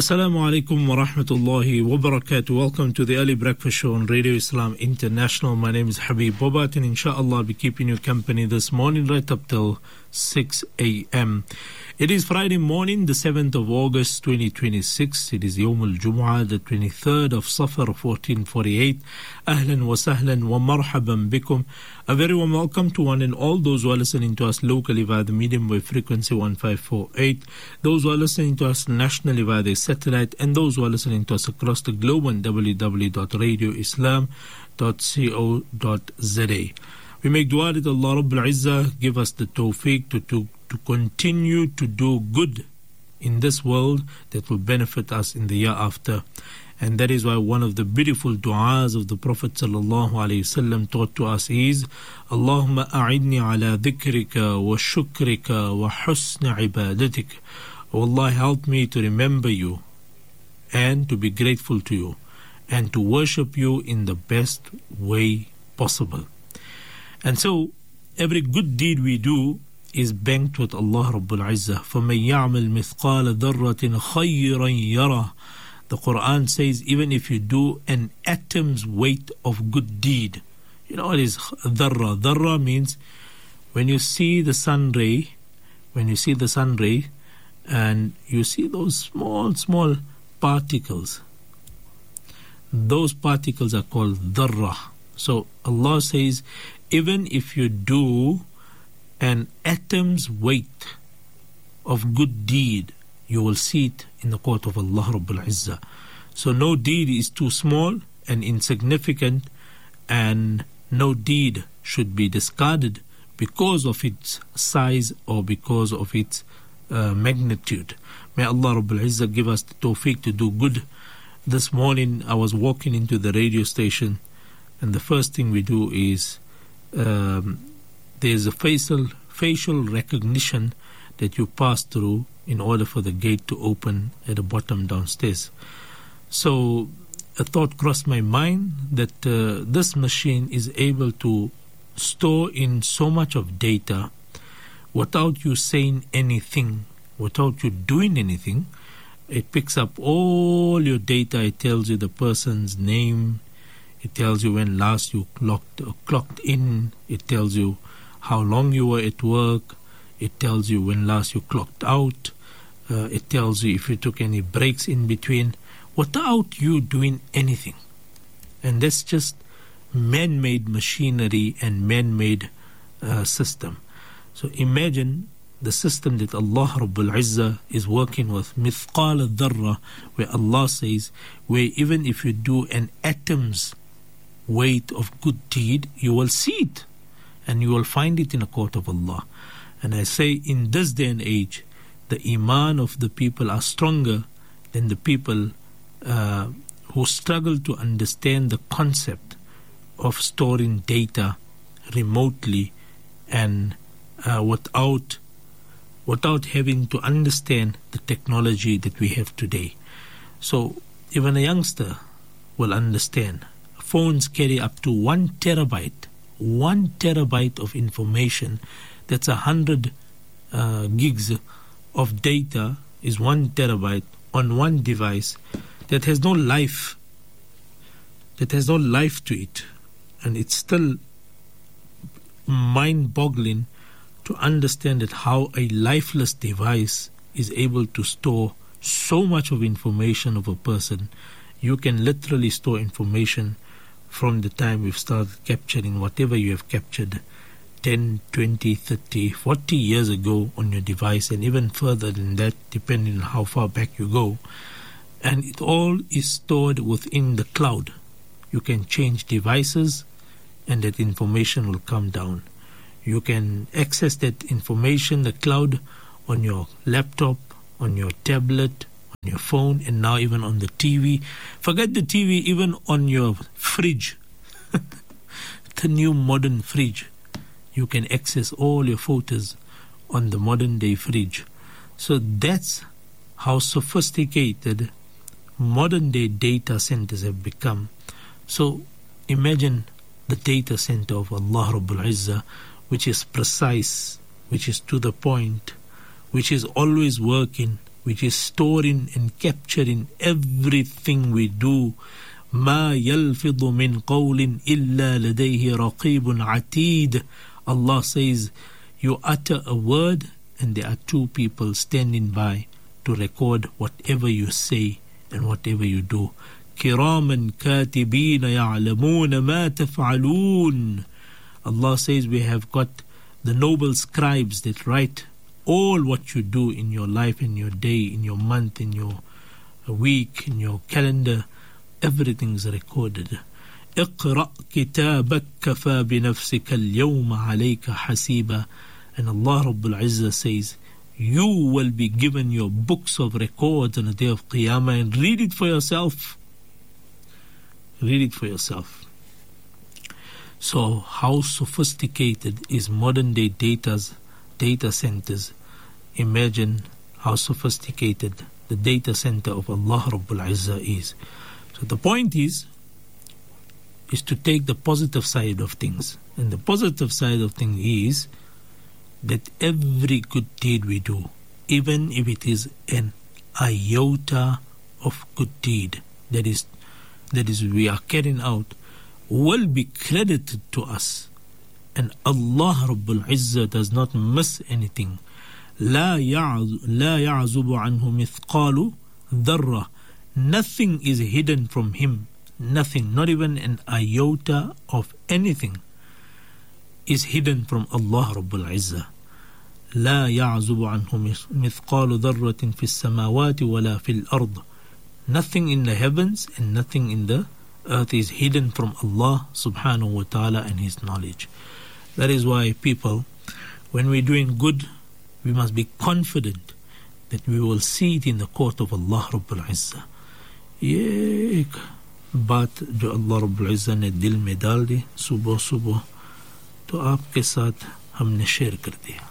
Assalamu alaikum wa rahmatullahi wa barakatuh. Welcome to the Early Breakfast Show on Radio Islam International. My name is Habib Bobat, and inshallah I'll be keeping you company this morning right up till 6 a.m. It is Friday morning, the 7th of August 2026. It is Yawm al-Jum'ah, the 23rd of Safar 1448. Ahlan wa sahlan wa marhaban bikum. A very warm welcome to one and all those who are listening to us locally via the medium wave frequency 1548, those who are listening to us nationally via the satellite, and those who are listening to us across the globe on www.radioislam.co.za. We make dua that Allah Rabbul Izzah give us the tawfiq to continue to do good in this world that will benefit us in the year after. And that is why one of the beautiful du'as of the Prophet sallallahu alaihi wasallam taught to us is Allahumma a'idni ala dhikrika wa shukrika wa husna ibadatik. Oh Allah, help me to remember you and to be grateful to you and to worship you in the best way possible. And so every good deed we do is banked with Allah Rabbul Izzah. فَمَنْ يَعْمَلْ مِثْقَالَ ذَرَّةٍ خَيْرًا يَرَهُ. The Quran says even if you do an atom's weight of good deed, you know what is dharra? Dharra means when you see the sun ray, and you see those small particles, those particles are called dharra. So Allah says even if you do an atom's weight of good deed, you will see it in the court of Allah Rabbul Izzah. So no deed is too small and insignificant, and no deed should be discarded because of its size or because of its magnitude. May Allah Rabbul Izzah give us the tawfiq to do good. This morning I was walking into the radio station, and the first thing we do is there's a facial recognition that you pass through in order for the gate to open at the bottom downstairs. So a thought crossed my mind that this machine is able to store in so much of data without you saying anything, without you doing anything. It picks up all your data. It tells you the person's name. It tells you when last you clocked in. It tells you how long you were at work. It tells you when last you clocked out. It tells you if you took any breaks in between without you doing anything. And that's just man-made machinery and man-made system. So imagine the system that Allah Rabbul Izzah is working with, mithqal dharra, where Allah says, where even if you do an atom's weight of good deed, you will see it and you will find it in the court of Allah. And I say in this day and age, the iman of the people are stronger than the people who struggle to understand the concept of storing data remotely and without having to understand the technology that we have today. So even a youngster will understand. Phones carry up to 1 terabyte of information. That's 100 gigs of data is 1 terabyte on one device that has no life to it. And it's still mind-boggling to understand that how a lifeless device is able to store so much of information of a person. You can literally store information from the time we've started capturing whatever you have captured 10, 20, 30, 40 years ago on your device, and even further than that, depending on how far back you go. And it all is stored within the cloud. You can change devices and that information will come down. You can access that information, the cloud, on your laptop, on your tablet, on your phone, and now even on the TV. Forget the TV, even on your fridge. The new modern fridge. You can access all your photos on the modern day fridge. So that's how sophisticated modern day data centers have become. So imagine the data center of Allah Rabbul Izzah, which is precise, which is to the point, which is always working, which is storing and capturing everything we do. ما يلفظ من قول إلا لديه رقيب عتيد. Allah says, you utter a word and there are two people standing by to record whatever you say and whatever you do. كِرَامًا كَاتِبِينَ يَعْلَمُونَ مَا تَفْعَلُونَ. Allah says we have got the noble scribes that write all what you do in your life, in your day, in your month, in your week, in your calendar. Everything is recorded. اقرأ كتابك كفى بنفسك اليوم عليك حسيبا. And Allah Rabbul Izzah says, you will be given your books of records on the day of Qiyamah, and read it for yourself. Read it for yourself. So how sophisticated is modern day data centers? Imagine how sophisticated the data center of Allah Rabbul Izzah is. So the point is to take the positive side of things. And the positive side of things is that every good deed we do, even if it is an iota of good deed that is we are carrying out, will be credited to us. And Allah Rabbul Izzah does not miss anything. لا يعزب عنه مثقال ذرة. Nothing is hidden from him. Nothing, not even an iota of anything is hidden from Allah Rabbul Izzah. لا يعزب عنه مثقال ذرة في السماوات ولا في الأرض. Nothing in the heavens and nothing in the earth is hidden from Allah subhanahu wa ta'ala and His knowledge. That is why people, when we're doing good, we must be confident that we will see it in the court of Allah Rabbul Izzah. एक बात जो अल्लाह रब्बुल इज़्ज़त ने दिल में डाल दी सुबह सुबह, तो आपके साथ हमने शेयर कर दिया.